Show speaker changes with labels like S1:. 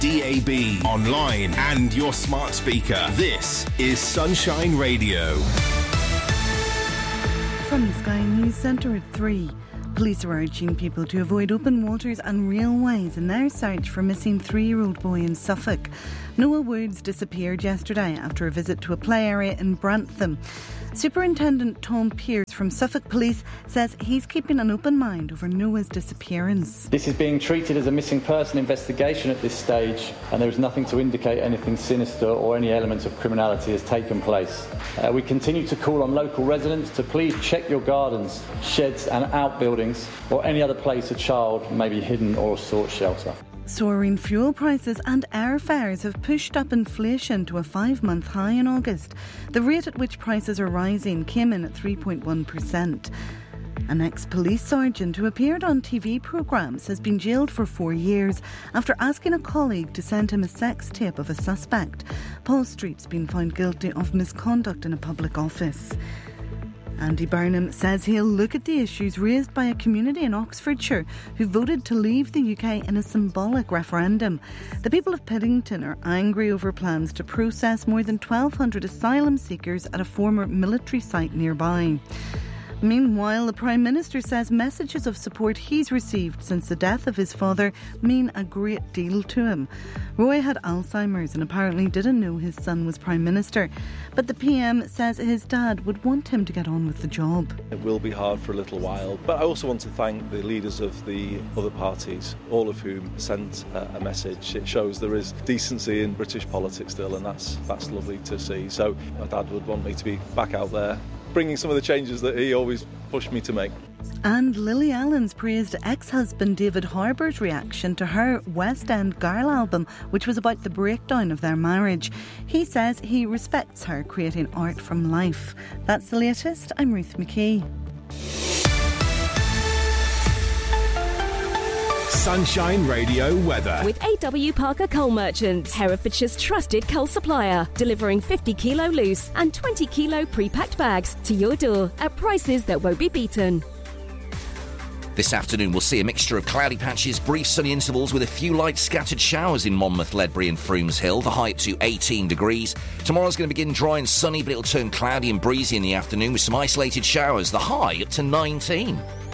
S1: DAB, online and your smart speaker. This is Sunshine Radio.
S2: From the Sky News Centre at 3. Police are urging people to avoid open waters and railways in their search for missing 3-year-old boy in Suffolk. Noah Woods disappeared yesterday after a visit to a play area in Brantham. Superintendent Tom Pearce from Suffolk Police says he's keeping an open mind over Noah's disappearance.
S3: This is being treated as a missing person investigation at this stage, and there is nothing to indicate anything sinister or any element of criminality has taken place. We continue to call on local residents to please check your gardens, sheds and outbuildings or any other place a child may be hidden or sought shelter.
S2: Soaring fuel prices and airfares have pushed up inflation to a 5-month high in August. The rate at which prices are rising came in at 3.1%. An ex-police sergeant who appeared on TV programmes has been jailed for 4 years after asking a colleague to send him a sex tape of a suspect. Paul Street's been found guilty of misconduct in a public office. Andy Burnham says he'll look at the issues raised by a community in Oxfordshire who voted to leave the UK in a symbolic referendum. The people of Piddington are angry over plans to process more than 1,200 asylum seekers at a former military site nearby. Meanwhile, the Prime Minister says messages of support he's received since the death of his father mean a great deal to him. Roy had Alzheimer's and apparently didn't know his son was Prime Minister. But the PM says his dad would want him to get on with the job.
S4: It will be hard for a little while, but I also want to thank the leaders of the other parties, all of whom sent a message. It shows there is decency in British politics still, and that's lovely to see. So my dad would want me to be back out there, bringing some of the changes that he always pushed me to make.
S2: And Lily Allen's praised ex-husband David Harbour's reaction to her West End Girl album, which was about the breakdown of their marriage. He says he respects her creating art from life. That's the latest. I'm Ruth McKee.
S1: Sunshine Radio weather.
S5: With AW Parker Coal Merchants, Herefordshire's trusted coal supplier, delivering 50 kilo loose and 20 kilo pre-packed bags to your door at prices that won't be beaten.
S6: This afternoon we'll see a mixture of cloudy patches, brief sunny intervals with a few light scattered showers in Monmouth, Ledbury and Froomes Hill, the high up to 18 degrees. Tomorrow's going to begin dry and sunny, but it'll turn cloudy and breezy in the afternoon with some isolated showers, the high up to 19.